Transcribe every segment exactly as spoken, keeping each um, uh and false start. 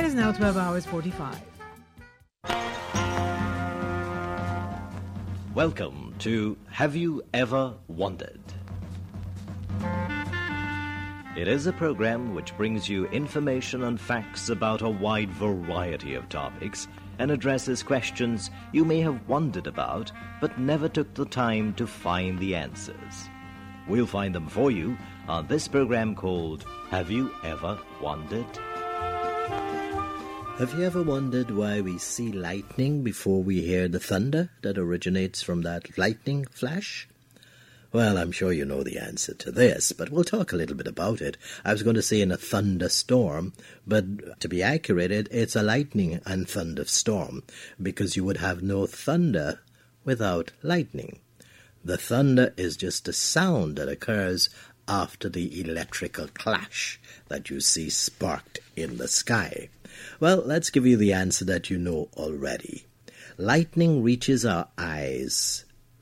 is now twelve hours forty-five. Welcome to Have You Ever Wondered? It is a program which brings you information and facts about a wide variety of topics and addresses questions you may have wondered about but never took the time to find the answers. We'll find them for you on this program called Have You Ever Wondered? Have you ever wondered why we see lightning before we hear the thunder that originates from that lightning flash? Well, I'm sure you know the answer to this, but we'll talk a little bit about it. I was going to say in a thunderstorm, but to be accurate, it, it's a lightning and thunderstorm, because you would have no thunder without lightning. The thunder is just a sound that occurs after the electrical clash that you see sparked in the sky. Well, let's give you the answer that you know already. Lightning reaches our eyes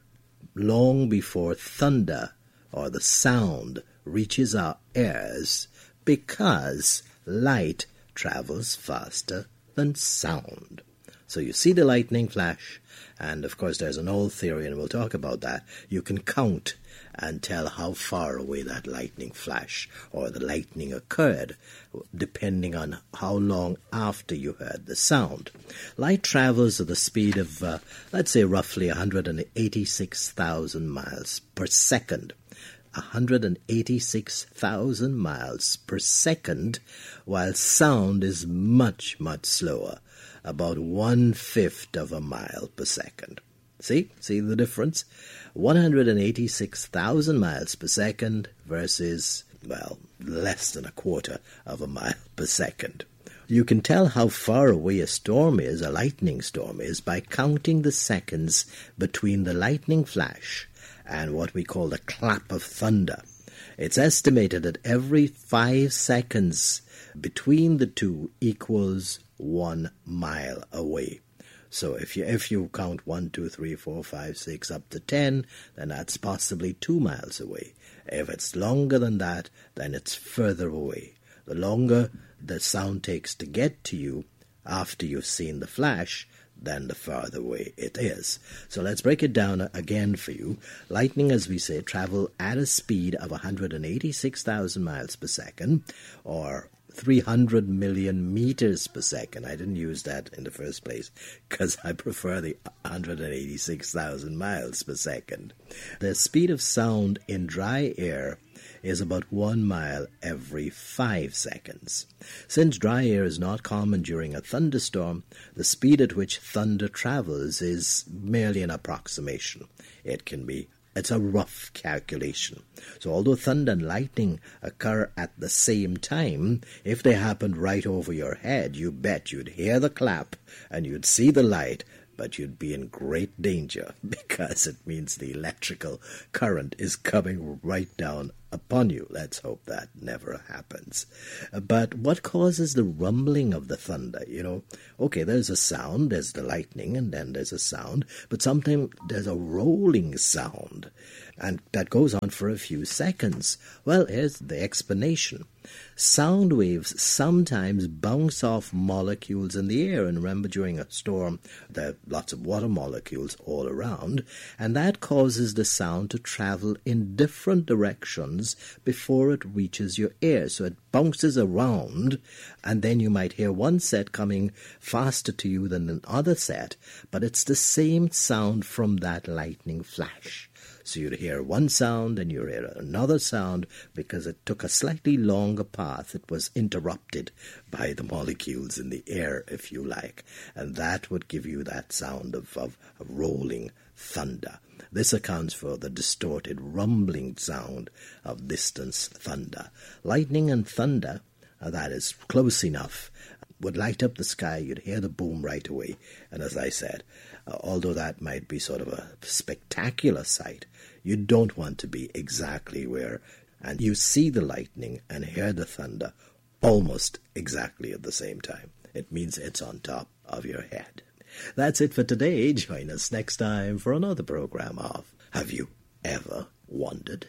long before thunder or the sound reaches our ears because light travels faster than sound. So you see the lightning flash, and of course there's an old theory, and we'll talk about that. You can count and tell how far away that lightning flash or the lightning occurred, depending on how long after you heard the sound. Light travels at the speed of, uh, let's say, roughly one hundred eighty-six thousand miles per second. one hundred eighty-six thousand miles per second, while sound is much, much slower, about one-fifth of a mile per second. See? See the difference? one hundred eighty-six thousand miles per second versus, well, less than a quarter of a mile per second. You can tell how far away a storm is, a lightning storm is, by counting the seconds between the lightning flash and what we call the clap of thunder. It's estimated that every five seconds between the two equals one mile away. So if you if you count one, two, three, four, five, six, up to ten, then that's possibly two miles away. If it's longer than that, then it's further away. The longer the sound takes to get to you after you've seen the flash, then the farther away it is. So let's break it down again for you. Lightning, as we say, travel at a speed of one hundred eighty-six thousand miles per second, or three hundred million meters per second. I didn't use that in the first place because I prefer the one hundred eighty-six thousand miles per second. The speed of sound in dry air is about one mile every five seconds. Since dry air is not common during a thunderstorm, the speed at which thunder travels is merely an approximation. It can be It's a rough calculation. So although thunder and lightning occur at the same time, if they happened right over your head, you bet you'd hear the clap and you'd see the light, but you'd be in great danger because it means the electrical current is coming right down upon you. Let's hope that never happens. But what causes the rumbling of the thunder? You know, okay, there's a sound, there's the lightning, and then there's a sound, but sometimes there's a rolling sound, and that goes on for a few seconds. Well, here's the explanation. Sound waves sometimes bounce off molecules in the air, and remember, during a storm there are lots of water molecules all around, and that causes the sound to travel in different directions before it reaches your ear. So it bounces around, and then you might hear one set coming faster to you than another set, but it's the same sound from that lightning flash. So you'd hear one sound and you'd hear another sound because it took a slightly longer path. It was interrupted by the molecules in the air, if you like. And that would give you that sound of, of, of rolling thunder. This accounts for the distorted rumbling sound of distant thunder. Lightning and thunder, uh, that is close enough, would light up the sky. You'd hear the boom right away. And as I said, uh, although that might be sort of a spectacular sight, you don't want to be exactly where, and you see the lightning and hear the thunder almost exactly at the same time. It means it's on top of your head. That's it for today. Join us next time for another program of Have You Ever Wondered?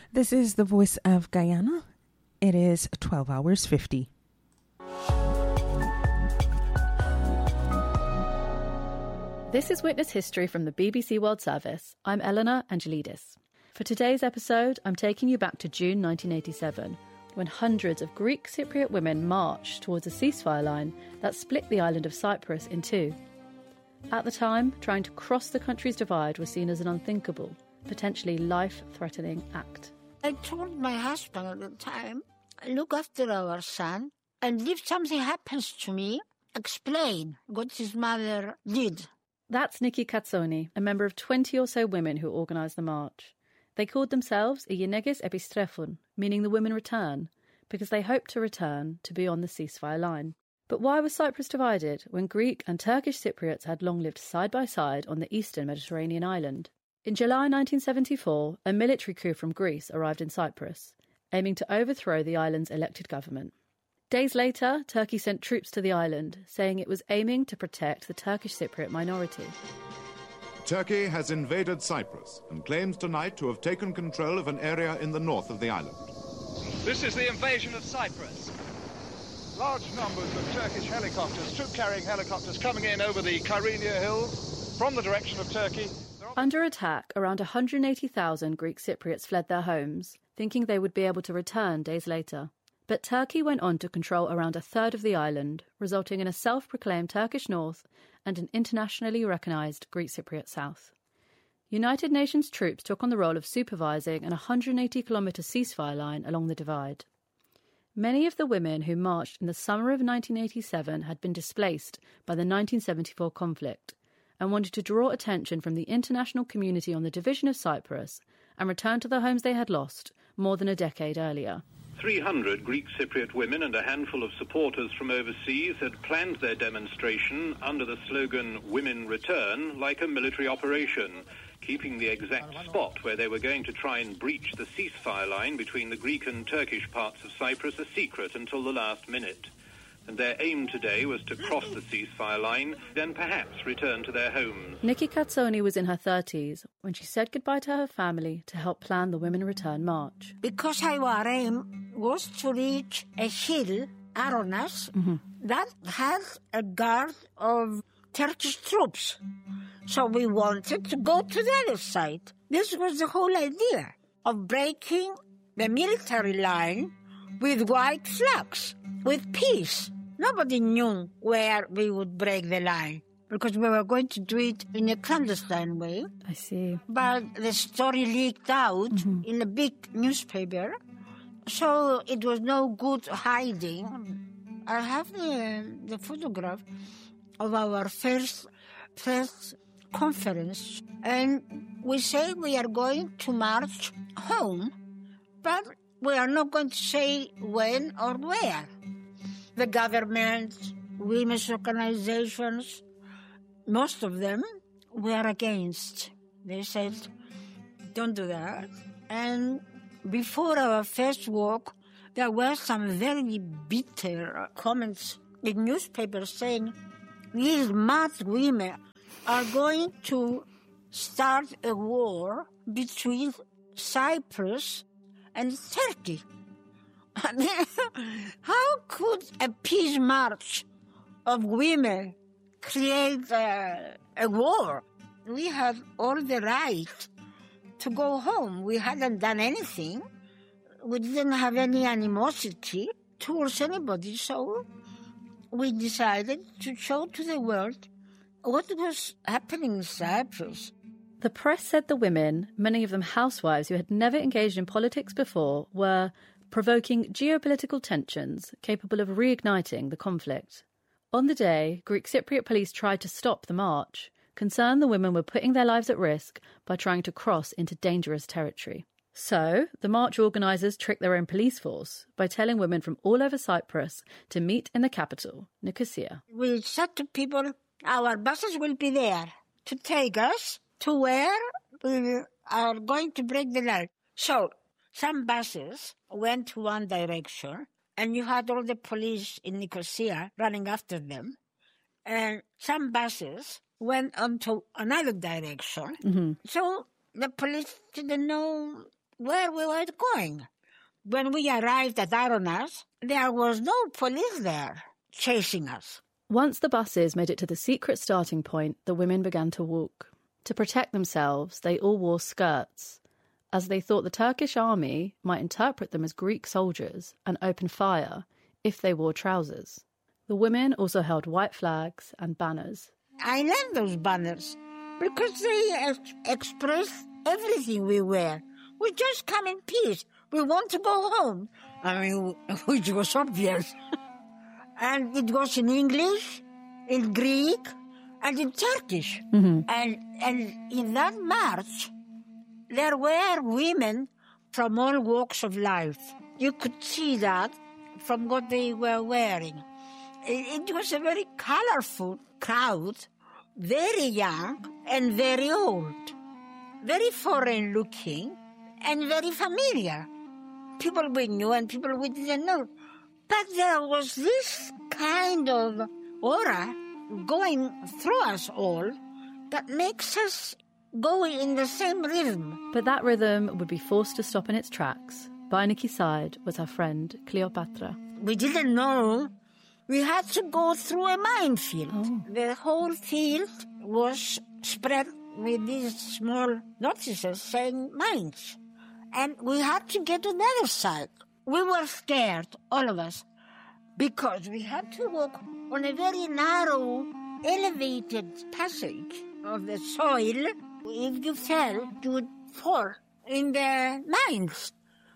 This is the Voice of Guyana. It is twelve hours fifty. This is Witness History from the B B C World Service. I'm Eleanor Angelidis. For today's episode, I'm taking you back to June nineteen eighty-seven, when hundreds of Greek Cypriot women marched towards a ceasefire line that split the island of Cyprus in two. At the time, trying to cross the country's divide was seen as an unthinkable, potentially life-threatening act. I told my husband at the time, look after our son, and if something happens to me, explain what his mother did. That's Nikki Katsoni, a member of twenty or so women who organised the march. They called themselves οι γυναίκες επιστρέφουν, meaning the women return, because they hoped to return to be on the ceasefire line. But why was Cyprus divided when Greek and Turkish Cypriots had long lived side by side on the eastern Mediterranean island? In July nineteen seventy-four, a military coup from Greece arrived in Cyprus, aiming to overthrow the island's elected government. Days later, Turkey sent troops to the island, saying it was aiming to protect the Turkish Cypriot minority. Turkey has invaded Cyprus and claims tonight to have taken control of an area in the north of the island. This is the invasion of Cyprus. Large numbers of Turkish helicopters, troop-carrying helicopters, coming in over the Kyrenia Hills from the direction of Turkey. Under attack, around one hundred eighty thousand Greek Cypriots fled their homes, thinking they would be able to return days later. But Turkey went on to control around a third of the island, resulting in a self-proclaimed Turkish north and an internationally recognised Greek Cypriot south. United Nations troops took on the role of supervising an one hundred eighty kilometre ceasefire line along the divide. Many of the women who marched in the summer of nineteen eighty-seven had been displaced by the nineteen seventy-four conflict and wanted to draw attention from the international community on the division of Cyprus and return to the homes they had lost more than a decade earlier. three hundred Greek Cypriot women and a handful of supporters from overseas had planned their demonstration under the slogan "Women Return" like a military operation, keeping the exact spot where they were going to try and breach the ceasefire line between the Greek and Turkish parts of Cyprus a secret until the last minute. And their aim today was to cross the ceasefire line, then perhaps return to their homes. Nikki Katsoni was in her thirties when she said goodbye to her family to help plan the Women Return March. Because our aim was to reach a hill, Aronas, mm-hmm. that had a guard of Turkish troops. So we wanted to go to the other side. This was the whole idea of breaking the military line with white flags, with peace. Nobody knew where we would break the line because we were going to do it in a clandestine way. I see. But the story leaked out mm-hmm. in a big newspaper, so it was no good hiding. I have the, the photograph of our first, first conference, and we say we are going to march home, but we are not going to say when or where. The government, women's organizations, most of them were against. They said, don't do that. And before our first walk, there were some very bitter comments in newspapers saying, these mad women are going to start a war between Cyprus and Turkey. I mean, how could a peace march of women create a, a war? We had all the right to go home. We hadn't done anything. We didn't have any animosity towards anybody, so we decided to show to the world what was happening in Cyprus. The press said the women, many of them housewives who had never engaged in politics before, were provoking geopolitical tensions capable of reigniting the conflict. On the day, Greek Cypriot police tried to stop the march, concerned the women were putting their lives at risk by trying to cross into dangerous territory. So, the march organisers tricked their own police force by telling women from all over Cyprus to meet in the capital, Nicosia. We said to people, our buses will be there to take us to where we are going to break the line. So, some buses went to one direction, and you had all the police in Nicosia running after them. And some buses went on to another direction. Mm-hmm. So the police didn't know where we were going. When we arrived at Aronas, there was no police there chasing us. Once the buses made it to the secret starting point, the women began to walk. To protect themselves, they all wore skirts, as they thought the Turkish army might interpret them as Greek soldiers and open fire if they wore trousers. The women also held white flags and banners. I love those banners because they ex- express everything we wear. We just come in peace. We want to go home. I mean, which was obvious. And it was in English, in Greek, and in Turkish. Mm-hmm. And, and in that march, there were women from all walks of life. You could see that from what they were wearing. It, it was a very colorful crowd, very young and very old, very foreign looking and very familiar. People we knew and people we didn't know. But there was this kind of aura going through us all that makes us go in the same rhythm. But that rhythm would be forced to stop in its tracks. By Nikki's side was her friend Cleopatra. We didn't know. We had to go through a minefield. Oh. The whole field was spread with these small notices saying mines. And we had to get to the other side. We were scared, all of us, because we had to walk on a very narrow, elevated passage of the soil. If you fell, you would fall in the mines.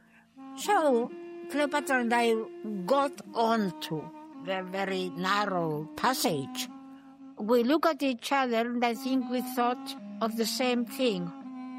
So Cleopatra and I got onto the very narrow passage. We looked at each other and I think we thought of the same thing.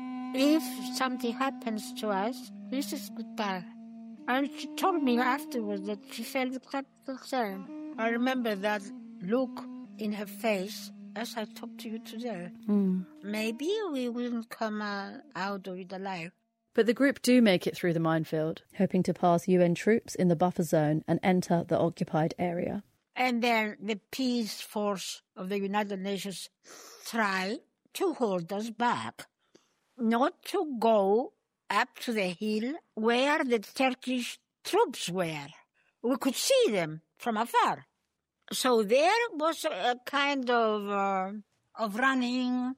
If something happens to us, this is goodbye. And she told me afterwards that she felt exactly the same. I remember that look in her face as I talk to you today. Mm. Maybe we wouldn't come uh, out of it alive. But the group do make it through the minefield, hoping to pass U N troops in the buffer zone and enter the occupied area. And then the peace force of the United Nations try to hold us back, not to go up to the hill where the Turkish troops were. We could see them from afar. So there was a kind of uh, of running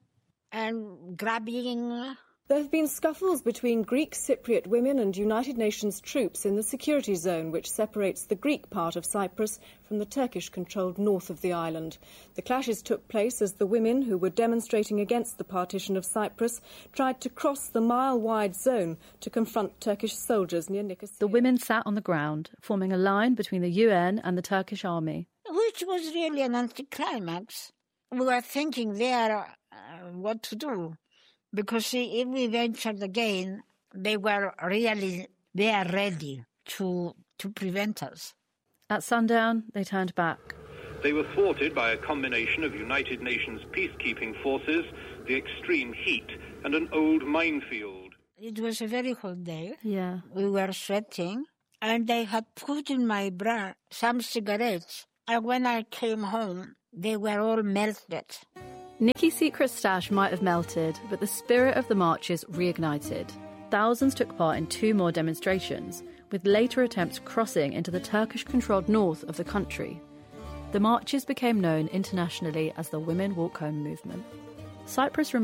and grabbing. There have been scuffles between Greek Cypriot women and United Nations troops in the security zone which separates the Greek part of Cyprus from the Turkish-controlled north of the island. The clashes took place as the women, who were demonstrating against the partition of Cyprus, tried to cross the mile-wide zone to confront Turkish soldiers near Nicosia. The women sat on the ground, forming a line between the U N and the Turkish army. Which was really an anticlimax. We were thinking there uh, what to do. Because see, if we ventured again, they were really there ready to to prevent us. At sundown, they turned back. They were thwarted by a combination of United Nations peacekeeping forces, the extreme heat, and an old minefield. It was a very hot day. Yeah. We were sweating, and they had put in my bra some cigarettes. And when I came home, they were all melted. Nikki's secret stash might have melted, but the spirit of the marches reignited. Thousands took part in two more demonstrations, with later attempts crossing into the Turkish-controlled north of the country. The marches became known internationally as the Women Walk Home movement. Cyprus remained